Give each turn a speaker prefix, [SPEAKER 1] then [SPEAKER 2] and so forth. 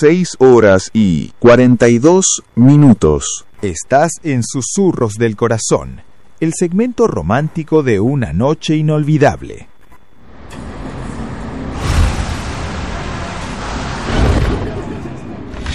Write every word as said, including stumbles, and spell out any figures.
[SPEAKER 1] seis horas y cuarenta y dos minutos.
[SPEAKER 2] Estás en Susurros del Corazón, el segmento romántico de una noche inolvidable.